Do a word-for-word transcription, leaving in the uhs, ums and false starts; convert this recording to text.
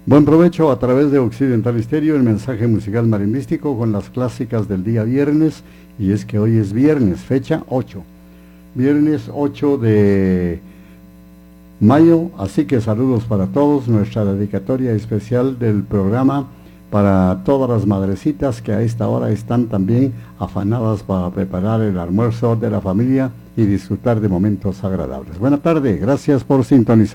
Buen provecho a través de Occidental Estéreo, el mensaje musical marinístico con las clásicas del día viernes, y es que hoy es viernes, fecha ocho, viernes ocho de mayo, así que saludos para todos, nuestra dedicatoria especial del programa para todas las madrecitas que a esta hora están también afanadas para preparar el almuerzo de la familia y disfrutar de momentos agradables. Buena tarde, gracias por sintonizar.